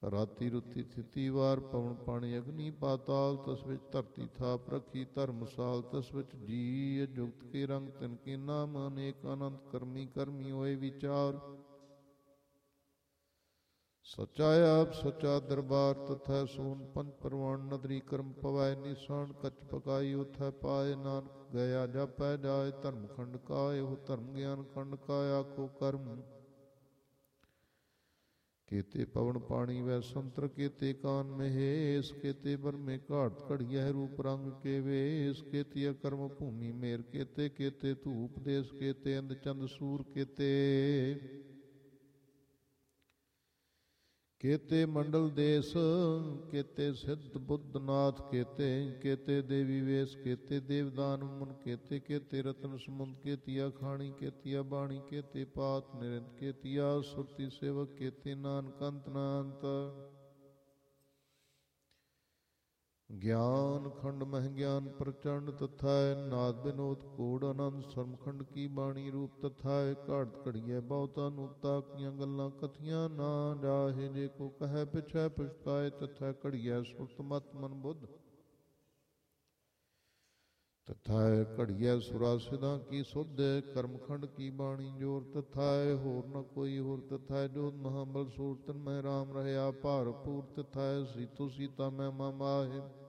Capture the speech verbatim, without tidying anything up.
ਰਾਤੀ ਰੁੱਤੀ ਥਿਤੀ ਵਾਰ ਪਵਨ ਪਾਣੀ ਅਗਨੀ ਪਾਤਾਲ ਤਸ ਵਿੱਚ ਧਰਤੀ ਥਾਪ ਰੱਖੀ ਧਰਮਸਾਲ ਤਸ ਵਿੱਚ ਜੀ ਜੁਗਤ ਕੇ ਰੰਗ ਤਿਨ ਕੇ ਨਾਮ ਅਨੇਕ ਅਨੰਤ ਕਰਮੀ ਕਰਮੀ ਹੋਏ ਵਿਚਾਰ ਸਚਾ ਆਪ ਸਚਾ ਦਰਬਾਰ ਤਥੈ ਸੋਨ ਪੰਚ ਪਰਵਾਨ ਨਦਰੀ ਕਰਮ ਪਵੈ ਨਿਸ਼ਾਨ ਕਚ ਪਕਾਈ ਉਥੈ ਪਾਏ ਨਾਨਕ ਗਿਆ ਜਾਪੈ ਜਾਏ ਧਰਮ ਖੰਡ ਕਾਏ ਉਹ ਧਰਮ ਗਿਆਨ ਖੰਡ ਕਾਇਆ ਕੋ ਕਰਮ केते पवन पाणी वै संतर केते कान महेश केते बरमे घाट घड़िया रूप रंग के वेश केतिया कर्म भूमि मेर केते केते धूप देश केते अंध चंद सूर केते केते मंडल देश केते सिद्ध बुद्ध नाथ केते केते देवी वेश केते देवदान मुन केते केते रत्न समुंद केतिया खाणी केतिया बाणी केते पात निरंत केतिया सुरति सेवक केते नानक अंत नांत ज्ञान खंड मह ज्ञान प्रचंड तथाय नाद विनोद कोड आनंद सरमखंड की बाणी रूप तथाय घाट घड़िया बहुता नूता किया गल्लां कथियां ना जाहे जे को कह पिछै पछताए तथै घड़िया सुरत मत मन बुद्ध तथाय घड़िया सुरासिदा की सुध कर्मखंड की बाणी जोर तथाय होर न कोई होर तथाय जोध महाबल सूर तन में राम रहया भारपूर तथाय सीतु सीता मैं मामाहे